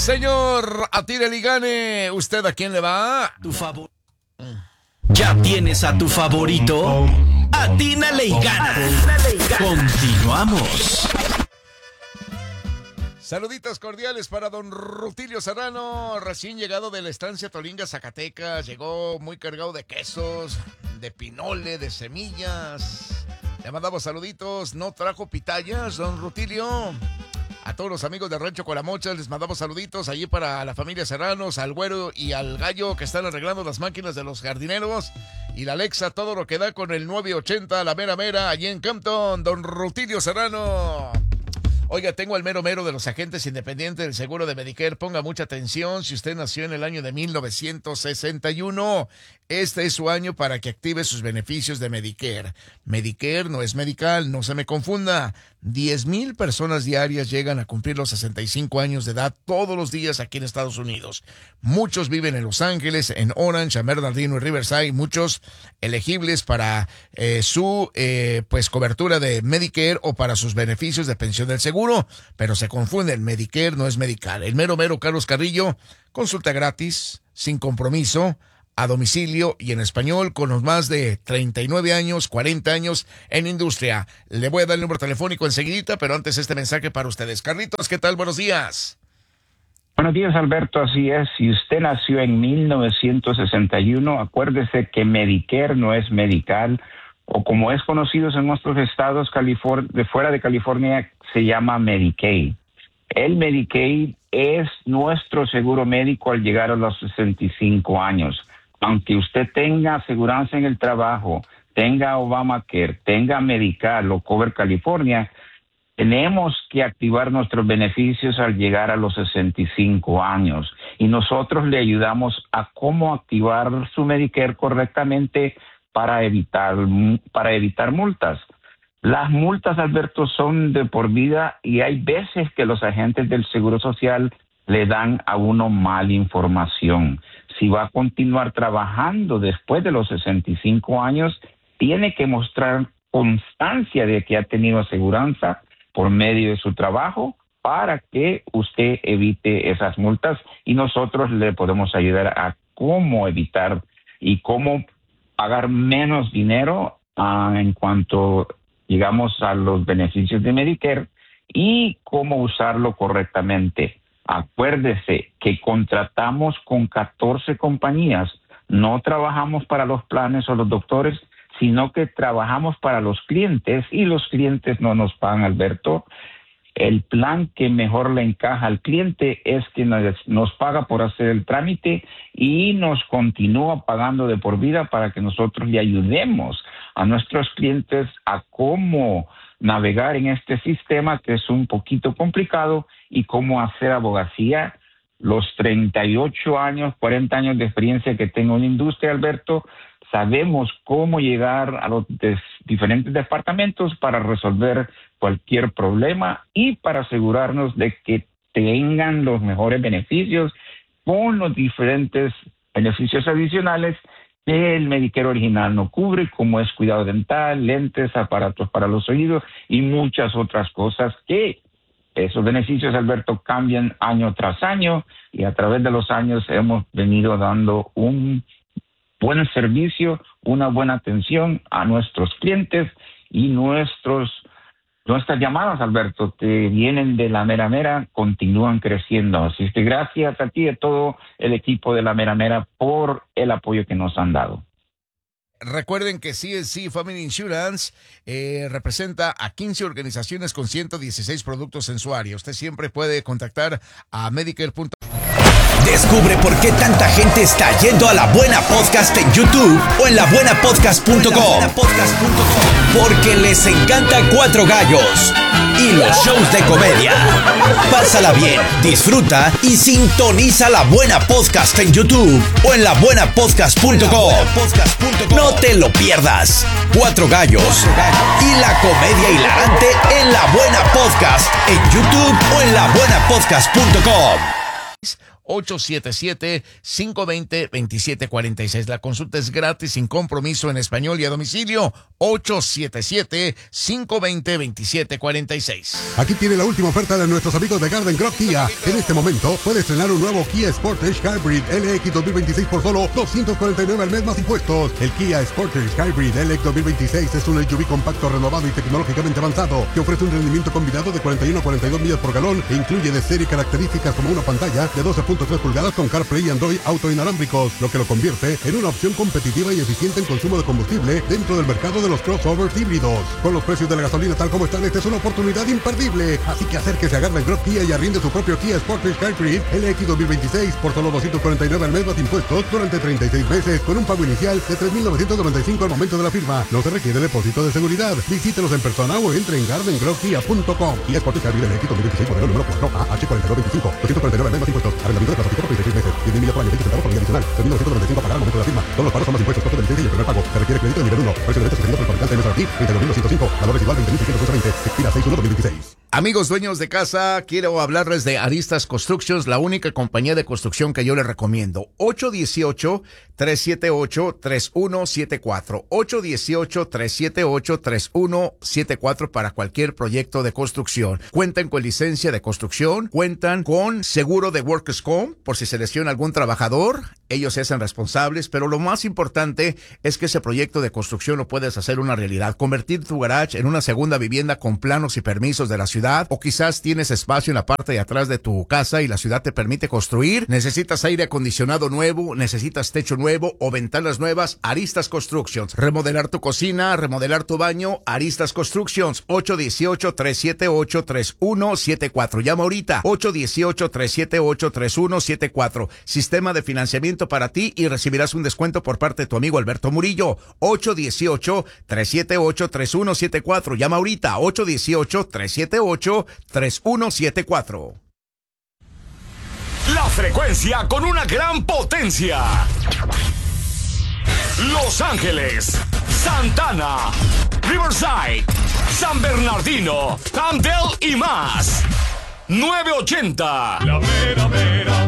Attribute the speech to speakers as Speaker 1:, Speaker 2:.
Speaker 1: Señor, atírele y gane. ¿Usted a quién le va?
Speaker 2: Tu favor. ¿Ya tienes a tu favorito? Atínale y gana. Continuamos.
Speaker 1: Saluditos cordiales para don Rutilio Serrano, recién llegado de la estancia Tolinga, Zacatecas. Llegó muy cargado de quesos, de pinole, de semillas. Le mandamos saluditos. No trajo pitayas, don Rutilio. A todos los amigos de Rancho Colamochas les mandamos saluditos allí para la familia Serranos, al Güero y al Gallo que están arreglando las máquinas de los jardineros. Y la Alexa, todo lo que da con el 980, la mera mera, allí en Campton, don Rutilio Serrano. Oiga, tengo al mero mero de los agentes independientes del seguro de Medicare. Ponga mucha atención. Si usted nació en el año de 1961, este es su año para que active sus beneficios de Medicare. Medicare no es medical, no se me confunda. 10,000 personas diarias llegan a cumplir los 65 años de edad todos los días aquí en Estados Unidos. Muchos viven en Los Ángeles, en Orange, en Bernardino y Riverside. Muchos elegibles para su cobertura de Medicare o para sus beneficios de pensión del seguro, pero se confunden. Medicare no es medical. El mero mero Carlos Carrillo, consulta gratis, sin compromiso, a domicilio y en español, con los más de 39 años, 40 años en industria. Le voy a dar el número telefónico enseguidita, pero antes este mensaje para ustedes. Carlitos, ¿qué tal? Buenos días.
Speaker 3: Buenos días, Alberto. Así es. Si usted nació en 1961, acuérdese que Medicare no es medical, o como es conocido en nuestros estados de fuera de California, se llama Medicaid. El Medicaid es nuestro seguro médico al llegar a los 65 años. Aunque usted tenga aseguranza en el trabajo, tenga Obamacare, tenga Medical o Cover California, tenemos que activar nuestros beneficios al llegar a los 65 años. Y nosotros le ayudamos a cómo activar su Medicare correctamente para evitar multas. Las multas, Alberto, son de por vida y hay veces que los agentes del Seguro Social le dan a uno mala información. Si va a continuar trabajando después de los 65 años, tiene que mostrar constancia de que ha tenido aseguranza por medio de su trabajo para que usted evite esas multas y nosotros le podemos ayudar a cómo evitar y cómo pagar menos dinero en cuanto llegamos a los beneficios de Medicare y cómo usarlo correctamente. Acuérdese que contratamos con 14 compañías, no trabajamos para los planes o los doctores, sino que trabajamos para los clientes y los clientes no nos pagan, Alberto. El plan que mejor le encaja al cliente es que nos paga por hacer el trámite y nos continúa pagando de por vida para que nosotros le ayudemos a nuestros clientes a cómo navegar en este sistema que es un poquito complicado y cómo hacer abogacía. Los 38 años, 40 años de experiencia que tengo en la industria, Alberto, sabemos cómo llegar a los diferentes departamentos para resolver cualquier problema y para asegurarnos de que tengan los mejores beneficios con los diferentes beneficios adicionales que el Medicare original no cubre, como es cuidado dental, lentes, aparatos para los oídos y muchas otras cosas que esos beneficios, Alberto, cambian año tras año y a través de los años hemos venido dando un buen servicio, una buena atención a nuestros clientes y nuestras llamadas, Alberto, que vienen de la Mera Mera, continúan creciendo. Así es que gracias a ti y a todo el equipo de la Mera Mera por el apoyo que nos han dado.
Speaker 1: Recuerden que CNC Family Insurance representa a 15 organizaciones con 116 productos en su área. Usted siempre puede contactar a Medicare.com.
Speaker 2: Descubre por qué tanta gente está yendo a La Buena Podcast en YouTube o en labuenapodcast.com. Porque les encanta Cuatro Gallos y los shows de comedia. Pásala bien, disfruta y sintoniza La Buena Podcast en YouTube o en labuenapodcast.com. No te lo pierdas. Cuatro Gallos y la comedia hilarante en La Buena Podcast en YouTube o en labuenapodcast.com.
Speaker 1: 877-520-2746. La consulta es gratis, sin compromiso, en español y a domicilio. 877-520-2746.
Speaker 4: Aquí tiene la última oferta de nuestros amigos de Garden Grove Kia. En este momento puedes estrenar un nuevo Kia Sportage Hybrid LX 2026 por solo $249 al mes más impuestos. El Kia Sportage Hybrid LX 2026 es un SUV compacto, renovado y tecnológicamente avanzado que ofrece un rendimiento combinado de 41 a 42 millas por galón e incluye de serie características como una pantalla de 12.3 pulgadas con CarPlay y Android Auto inalámbricos, lo que lo convierte en una opción competitiva y eficiente en consumo de combustible dentro del mercado de los crossovers híbridos. Con los precios de la gasolina tal como están, esta es una oportunidad imperdible. Así que acérquese a Garden Grove Kia y arriende su propio Kia Sportage Hybrid LX 2026 por solo $249 al mes más impuestos durante 36 meses con un pago inicial de $3,995 al momento de la firma. No se requiere depósito de seguridad. Visítenos en persona o entre en gardengrovekia.com. Kia Sportage Hybrid LX 2026 modelo número 4AH4225. $249 al mes más impuestos. Arrendamiento de plataforma por 36 meses. 10,000 millas por año, 20 centavos por día adicional. $3,995 a pagar al momento de la firma. Todos los pagos son más impuestos, costos de licencia y el primer pago. Se requiere crédito de nivel 1. Precio de venta sugerido por el fabricante MSRP 32,105. Valor residual 20,620. Expira 6/1/2026.
Speaker 1: Amigos dueños de casa, quiero hablarles de Aristas Constructions, la única compañía de construcción que yo les recomiendo. 818-378-3174. 818-378-3174 para cualquier proyecto de construcción. Cuentan con licencia de construcción, cuentan con seguro de Workers' Comp por si se lesiona algún trabajador. Ellos se hacen responsables, pero lo más importante es que ese proyecto de construcción lo puedes hacer una realidad. Convertir tu garage en una segunda vivienda con planos y permisos de la ciudad, o quizás tienes espacio en la parte de atrás de tu casa y la ciudad te permite construir. Necesitas aire acondicionado nuevo, necesitas techo nuevo o ventanas nuevas. Aristas Constructions. Remodelar tu cocina, remodelar tu baño. Aristas Constructions. 818-378-3174. Llama ahorita. 818-378-3174. Sistema de financiamiento para ti y recibirás un descuento por parte de tu amigo Alberto Murillo. 818-378-3174. Llama ahorita. 818-378-3174.
Speaker 2: La frecuencia con una gran potencia. Los Ángeles, Santana, Riverside, San Bernardino, Camden y más. 980. La mera mera.